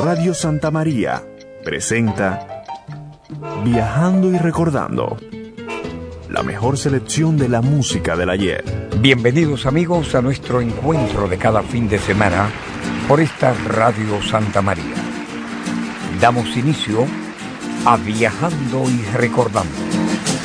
Radio Santa María presenta Viajando y Recordando, la mejor selección de la música del ayer. Bienvenidos amigos a nuestro encuentro de cada fin de semana por esta Radio Santa María. Damos inicio a Viajando y Recordando.